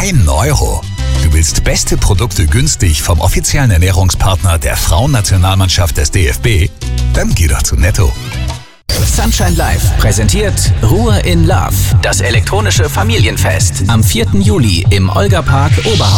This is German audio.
€1. Du willst beste Produkte günstig vom offiziellen Ernährungspartner der Frauennationalmannschaft des DFB? Dann geh doch zu Netto. Sunshine Live präsentiert Ruhe in Love, das elektronische Familienfest am 4. Juli im Olga Park Oberhausen.